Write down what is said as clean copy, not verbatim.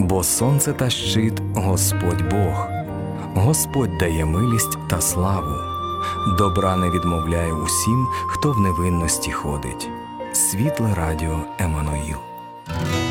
Бо сонце та щит Господь Бог. Господь дає милість та славу. Добра не відмовляє усім, хто в невинності ходить. Світле радіо Еммануїл.